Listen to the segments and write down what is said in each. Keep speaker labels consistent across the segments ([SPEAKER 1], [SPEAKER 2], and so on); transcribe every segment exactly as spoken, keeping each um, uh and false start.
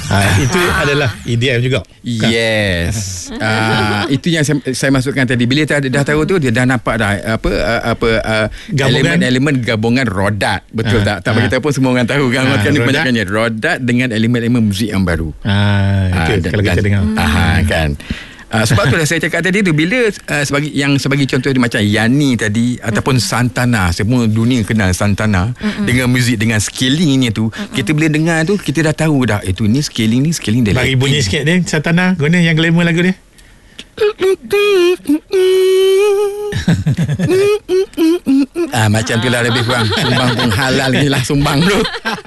[SPEAKER 1] Ha, itu adalah E D M juga.
[SPEAKER 2] Yes. uh, itu yang saya, saya masukkan tadi. Bila dah, dah tahu tu, dia dah nampak dah apa uh, apa uh, elemen-elemen gabungan rodat. Betul ha, tak? Tak ha. Bagi tahu pun semua orang tahu kan. Ha, kan kebanyakannya rodat dengan elemen-elemen muzik yang baru.
[SPEAKER 1] Ah, ha, itu ha, kalau dan, kita dengar.
[SPEAKER 2] Aha, kan. Uh, sebab itulah saya cakap tadi tu, bila uh, sebagai yang sebagai contoh dia macam Yani tadi mm-hmm. ataupun Santana, semua dunia kenal Santana mm-hmm. dengan muzik, dengan scaling ni tu, mm-hmm. kita bila dengar tu kita dah tahu dah itu ni scaling ni scaling dia.
[SPEAKER 1] Bagi bunyi sikit dia Santana, guna yang glamour lagu dia.
[SPEAKER 2] ah, macam tu lah lebih kurang. Sumbang pun halal ni lah sumbang tu.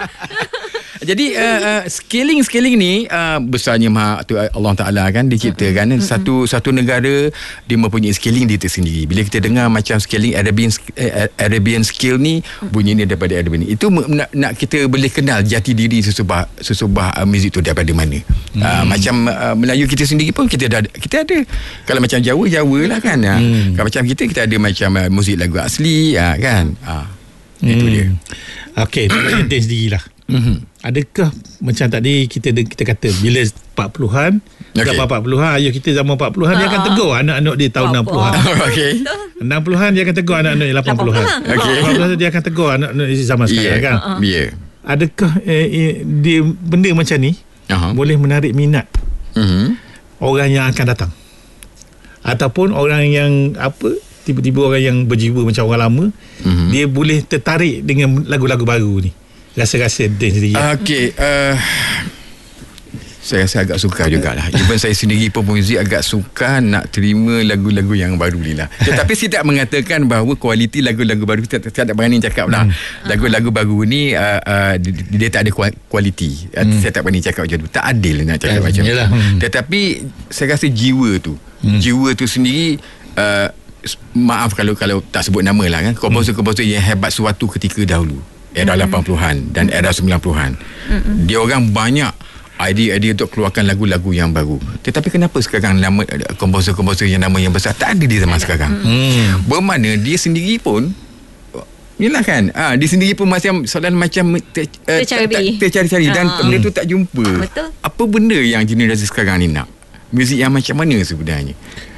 [SPEAKER 2] Jadi uh, uh, scaling-scaling ni uh, besarnya Maha tu Allah Ta'ala kan diciptakan. Mm-hmm. Satu satu negara dia mempunyai scaling dia tersendiri. Bila kita dengar macam scaling Arabian uh, Arabian scale ni, bunyi ni daripada Arabian ni. Itu nak, nak kita boleh kenal jati diri sesubah sesubah uh, muzik tu daripada mana. Mm. Uh, macam uh, Melayu kita sendiri pun kita ada kita ada. Kalau macam Jawa Jawa lah kan. Mm. Kalau macam kita kita ada macam uh, muzik lagu asli uh, kan. Uh, mm. Itu dia.
[SPEAKER 1] Okey, kita sendirilah. Mm-hmm. Adakah macam tadi kita kita kata bila empat puluhan okay. Zaman empat puluhan ayah kita zaman empat puluhan dia akan tegur anak-anak dia tahun enam puluhan. Okey. enam puluhan dia akan tegur anak-anak dia lapan puluhan. Okey. lapan puluhan dia akan tegur anak-anak zaman sekarang yeah. kan. Ya. Yeah. Adakah eh, eh, dia benda macam ni uh-huh. boleh menarik minat uh-huh. orang yang akan datang? Ataupun orang yang apa tiba-tiba orang yang berjiwa macam orang lama uh-huh. dia boleh tertarik dengan lagu-lagu baru ni? Rasa-rasa dance sendiri.
[SPEAKER 2] Okey, uh, saya rasa agak suka jugalah. Even saya sendiri pun muzik agak suka nak terima lagu-lagu yang baru ni lah. Tetapi saya tak mengatakan bahawa kualiti lagu-lagu baru, saya tak berani cakap lah. Hmm. Lagu-lagu baru ni uh, uh, dia, dia tak ada kualiti. Hmm. Saya tak berani cakap macam tu. Tak adil nak cakap eh, macam tu. Hmm. Tetapi saya rasa jiwa tu, hmm. jiwa tu sendiri. Uh, maaf kalau kalau tak sebut nama lah kan. Komposer-komposer yang hebat suatu ketika dahulu. Era mm-hmm. lapan puluhan dan era sembilan puluhan. Mm-hmm. Dia orang banyak idea-idea untuk keluarkan lagu-lagu yang baru. Tetapi kenapa sekarang nama komposer-komposer yang nama yang besar tak ada di zaman sekarang? Mm. Bermakna dia sendiri pun yalah kan. Ah, dia sendiri pun macam soalan macam ter, uh, tercari. tercari-cari dan uh. benda tu tak jumpa.
[SPEAKER 3] Betul.
[SPEAKER 2] Apa benda yang generasi sekarang ni nak? Muzik yang macam mana sebenarnya?